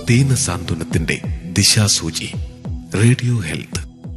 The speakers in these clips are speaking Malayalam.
ദീനസാന്ത്വനത്തിന്റെ ദിശാസൂചി. Radio health.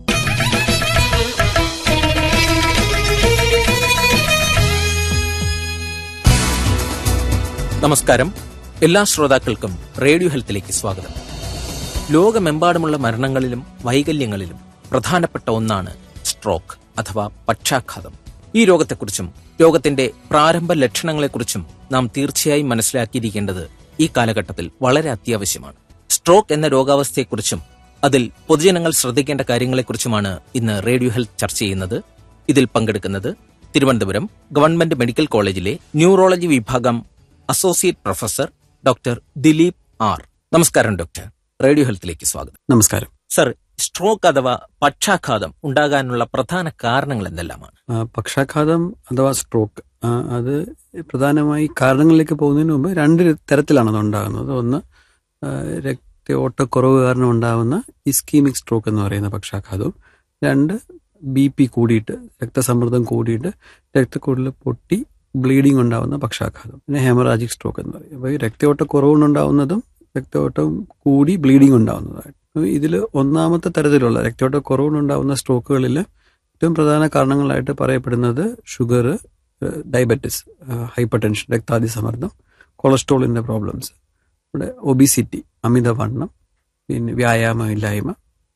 നമസ്കാരം. എല്ലാ ശ്രോതാക്കൾക്കും റേഡിയോ ഹെൽത്തിലേക്ക് സ്വാഗതം. ലോകമെമ്പാടുമുള്ള മരണങ്ങളിലും വൈകല്യങ്ങളിലും പ്രധാനപ്പെട്ട ഒന്നാണ് സ്ട്രോക്ക് അഥവാ പക്ഷാഘാതം. ഈ രോഗത്തെക്കുറിച്ചും രോഗത്തിന്റെ പ്രാരംഭ ലക്ഷണങ്ങളെക്കുറിച്ചും നാം തീർച്ചയായും മനസ്സിലാക്കിയിരിക്കേണ്ടത് ഈ കാലഘട്ടത്തിൽ വളരെ അത്യാവശ്യമാണ്. സ്ട്രോക്ക് എന്ന രോഗാവസ്ഥയെക്കുറിച്ചും അതിൽ പൊതുജനങ്ങൾ ശ്രദ്ധിക്കേണ്ട കാര്യങ്ങളെക്കുറിച്ചുമാണ് ഇന്ന് റേഡിയോ ഹെൽത്ത് ചർച്ച ചെയ്യുന്നത്. ഇതിൽ പങ്കെടുക്കുന്നത് തിരുവനന്തപുരം ഗവൺമെന്റ് മെഡിക്കൽ കോളേജിലെ ന്യൂറോളജി വിഭാഗം associate professor doctor Dileep R. നമസ്കാരം ഡോക്ടർ. റേഡിയോ ഹെൽത്തിലേക്ക് സ്വാഗതം. നമസ്കാരം സർ, സ്ട്രോക്ക് അഥവാ പക്ഷാഘാതം ഉണ്ടാകാനുള്ള പ്രധാന കാരണങ്ങൾ എന്തെല്ലാമാണ്? പക്ഷാഘാതം അഥവാ സ്ട്രോക്ക് അത് പ്രധാനമായി കാരണങ്ങളിലേക്ക് പോകുന്നതിന് മുമ്പ് രണ്ട് തരത്തിലാണ് അത് ഉണ്ടാകുന്നത്. ഒന്ന്, രക്തയോട്ടക്കുറവ് കാരണം ഉണ്ടാകുന്ന ഇസ്കീമിക് സ്ട്രോക്ക് എന്ന് പറയുന്ന പക്ഷാഘാതവും. രണ്ട്, BP കൂടിയിട്ട് രക്തസമ്മർദ്ദം കൂടിയിട്ട് രക്തക്കുഴൽ പൊട്ടി ബ്ലീഡിംഗ് ഉണ്ടാകുന്ന പക്ഷാഘാതം. പിന്നെ ഹെമറാജിക് സ്ട്രോക്ക് എന്ന് പറയും. അപ്പോൾ ഈ രക്തയോട്ടക്കുറവുണ്ടാവുന്നതും രക്തയോട്ടം കൂടി ബ്ലീഡിംഗ് ഉണ്ടാകുന്നതായിട്ട്. ഇതിൽ ഒന്നാമത്തെ തരത്തിലുള്ള രക്തയോട്ടക്കുറവുണ്ടാകുന്ന സ്ട്രോക്കുകളിൽ ഏറ്റവും പ്രധാന കാരണങ്ങളായിട്ട് പറയപ്പെടുന്നത് sugar, diabetes, hyper tension, രക്താതിസമ്മർദ്ദം, കൊളസ്ട്രോളിൻ്റെ problems, ഇവിടെ ഒബിസിറ്റി, അമിതവണ്ണം, പിന്നെ വ്യായാമമില്ലായ്മ,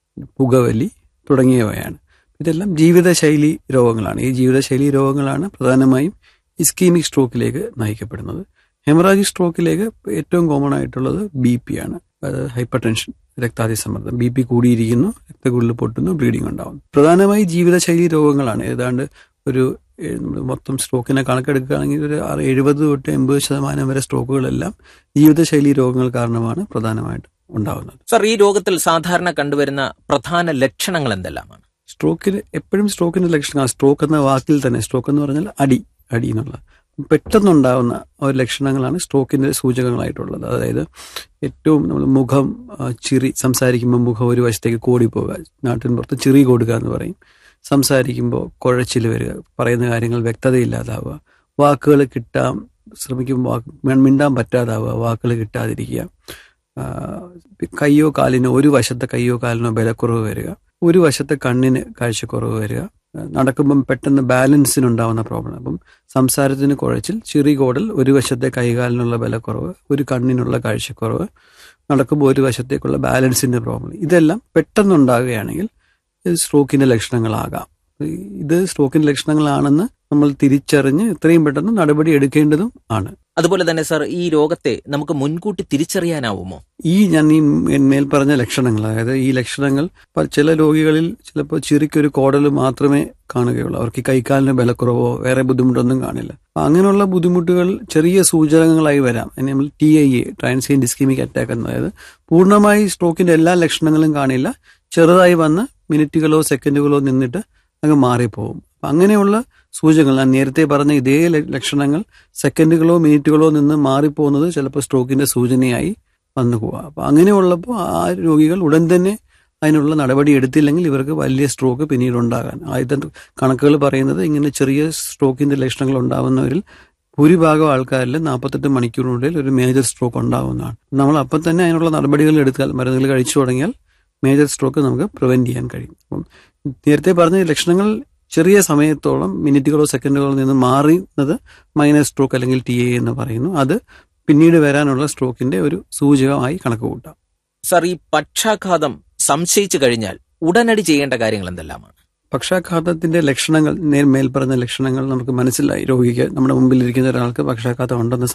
പുകവലി തുടങ്ങിയവയാണ്. ഇതെല്ലാം ജീവിതശൈലി രോഗങ്ങളാണ്. ഈ ജീവിതശൈലി രോഗങ്ങളാണ് പ്രധാനമായും ഇസ്കീമിക് സ്ട്രോക്കിലേക്ക് നയിക്കപ്പെടുന്നത്. ഹെമറാജിക് സ്ട്രോക്കിലേക്ക് ഏറ്റവും കോമൺ ആയിട്ടുള്ളത് BP ആണ്. അതായത് ഹൈപ്പർ ടെൻഷൻ, രക്താതിസമ്മർദ്ദം, BP കൂടിയിരിക്കുന്നു, രക്തക്കുഴൽ പൊട്ടുന്നു, ബ്ലീഡിംഗ് ഉണ്ടാകുന്നു. പ്രധാനമായി ജീവിതശൈലി രോഗങ്ങളാണ്. ഏതാണ്ട് ഒരു മൊത്തം സ്ട്രോക്കിനെ കണക്കെടുക്കുകയാണെങ്കിൽ ഒരു 70 തൊട്ട് 80% വരെ സ്ട്രോക്കുകളെല്ലാം ജീവിതശൈലി രോഗങ്ങൾ കാരണമാണ് പ്രധാനമായിട്ട് ഉണ്ടാകുന്നത്. സർ, ഈ രോഗത്തിൽ സാധാരണ കണ്ടുവരുന്ന പ്രധാന ലക്ഷണങ്ങൾ എന്തെല്ലാമാണ്? സ്ട്രോക്കിന്റെ ലക്ഷണങ്ങൾ, സ്ട്രോക്ക് എന്ന വാക്കിൽ തന്നെ, സ്ട്രോക്ക് എന്ന് പറഞ്ഞാൽ അടി എന്നുള്ള പെട്ടെന്നുണ്ടാകുന്ന ഒരു ലക്ഷണങ്ങളാണ് സ്ട്രോക്കിന്റെ സൂചകങ്ങളായിട്ടുള്ളത്. അതായത് ഏറ്റവും നമ്മൾ മുഖം ചിറി, സംസാരിക്കുമ്പോൾ മുഖം ഒരു വശത്തേക്ക് കോടിപ്പോവുക, നാട്ടിൻ പുറത്ത് ചിറി കൊടുക്കുക എന്ന് പറയും. സംസാരിക്കുമ്പോൾ കുഴച്ചിൽ വരിക, പറയുന്ന കാര്യങ്ങൾ വ്യക്തതയില്ലാതാവുക, വാക്കുകൾ കിട്ടാൻ ശ്രമിക്കുമ്പോൾ മിണ്ടാൻ പറ്റാതാവുക, വാക്കുകൾ കിട്ടാതിരിക്കുക, കയ്യോ കാലിനോ, ഒരു വശത്തെ കയ്യോ കാലിനോ ബലക്കുറവ് വരിക, ഒരു വശത്തെ കണ്ണിന് കാഴ്ചക്കുറവ് വരിക, നടക്കുമ്പം പെട്ടെന്ന് ബാലൻസിനുണ്ടാവുന്ന പ്രോബ്ലം. അപ്പം സംസാരത്തിന് കുഴച്ചിൽ, ചിറി കോടൽ, ഒരു വശത്തെ കൈകാലിനുള്ള ബലക്കുറവ്, ഒരു കണ്ണിനുള്ള കാഴ്ചക്കുറവ്, നടക്കുമ്പോൾ ഒരു വശത്തേക്കുള്ള ബാലൻസിന്റെ പ്രോബ്ലം, ഇതെല്ലാം പെട്ടെന്നുണ്ടാകുകയാണെങ്കിൽ ഇത് സ്ട്രോക്കിന്റെ ലക്ഷണങ്ങളാകാം. ഇത് സ്ട്രോക്കിന്റെ ലക്ഷണങ്ങളാണെന്ന് നമ്മൾ തിരിച്ചറിഞ്ഞ് എത്രയും പെട്ടെന്ന് നടപടി എടുക്കേണ്ടതും ആണ്. അതുപോലെ തന്നെ സർ, ഈ രോഗത്തെ നമുക്ക് മുൻകൂട്ടി തിരിച്ചറിയാനാവുമോ? ഞാൻ ഈ മേൽപ്പറഞ്ഞ ലക്ഷണങ്ങൾ, അതായത് ഈ ലക്ഷണങ്ങൾ ചില രോഗികളിൽ ചിലപ്പോൾ ചിറിക്കൊരു കോടൽ മാത്രമേ കാണുകയുള്ളൂ. അവർക്ക് കൈക്കാലിന് ബലക്കുറവോ വേറെ ബുദ്ധിമുട്ടൊന്നും കാണില്ല. അങ്ങനെയുള്ള ബുദ്ധിമുട്ടുകൾ ചെറിയ സൂചകങ്ങളായി വരാം. അതിന് നമ്മൾ TIA, ട്രാൻസിയന്റ് ഇസ്കീമിക് അറ്റാക്ക്, അതായത് പൂർണ്ണമായി സ്ട്രോക്കിന്റെ എല്ലാ ലക്ഷണങ്ങളും കാണില്ല, ചെറുതായി വന്ന് മിനിറ്റുകളോ സെക്കൻഡുകളോ നിന്നിട്ട് അങ്ങ് മാറിപ്പോകും. അങ്ങനെയുള്ള സൂചകങ്ങൾ, ഞാൻ നേരത്തെ പറഞ്ഞ ഇതേ ലക്ഷണങ്ങൾ സെക്കൻഡുകളോ മിനിറ്റുകളോ നിന്ന് മാറിപ്പോകുന്നത് ചിലപ്പോൾ സ്ട്രോക്കിന്റെ സൂചനയായി വന്നു പോവാം. അപ്പം അങ്ങനെയുള്ളപ്പോൾ ആ രോഗികൾ ഉടൻ തന്നെ അതിനുള്ള നടപടി എടുത്തില്ലെങ്കിൽ ഇവർക്ക് വലിയ സ്ട്രോക്ക് പിന്നീട് ഉണ്ടാകാൻ ആദ്യത്തെ കണക്കുകൾ പറയുന്നത്, ഇങ്ങനെ ചെറിയ സ്ട്രോക്കിന്റെ ലക്ഷണങ്ങൾ ഉണ്ടാകുന്നവരിൽ ഭൂരിഭാഗം ആൾക്കാരിൽ 48 മണിക്കൂറിനുള്ളിൽ ഒരു മേജർ സ്ട്രോക്ക് ഉണ്ടാകുന്നതാണ്. നമ്മൾ അപ്പം തന്നെ അതിനുള്ള നടപടികൾ എടുത്താൽ, മരുന്നുകൾ കഴിച്ചു തുടങ്ങിയാൽ മേജർ സ്ട്രോക്ക് നമുക്ക് പ്രിവെന്റ് ചെയ്യാൻ കഴിയും. അപ്പം നേരത്തെ പറഞ്ഞ ലക്ഷണങ്ങൾ ചെറിയ സമയത്തോളം, മിനിറ്റുകളോ സെക്കൻഡുകളോ നിന്ന് മാറുന്നത് മൈനർ സ്ട്രോക്ക് അല്ലെങ്കിൽ TIA എന്ന് പറയുന്നു. അത് പിന്നീട് വരാനുള്ള സ്ട്രോക്കിന്റെ ഒരു സൂചകമായി കണക്ക് കൂട്ടാം. സർ, ഈ പക്ഷാഘാതം സംശയിച്ചു കഴിഞ്ഞാൽ ഉടനടി ചെയ്യേണ്ട കാര്യങ്ങൾ എന്തെല്ലാമാണ്? പക്ഷാഘാതത്തിന്റെ ലക്ഷണങ്ങൾ, മേൽപ്പറഞ്ഞ ലക്ഷണങ്ങൾ നമുക്ക് മനസ്സിലായി, രോഗിക്ക്, നമ്മുടെ മുമ്പിലിരിക്കുന്ന ഒരാൾക്ക് പക്ഷാഘാതം ഉണ്ടെന്ന്